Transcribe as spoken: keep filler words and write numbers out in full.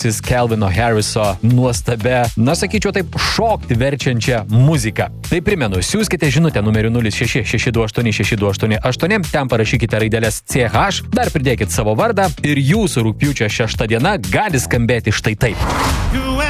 Calvino Harriso nuostabia, na sakyčiau taip, šokti verčiančią muziką. Tai primenu, siųskite žinutę numeriu nulis šeši šeši du aštuoni šeši du aštuoni aštuoni, ten parašykite raideles C H, dar pridėkit savo vardą ir jūsų rugpjūčio šešta diena gali skambėti štai taip.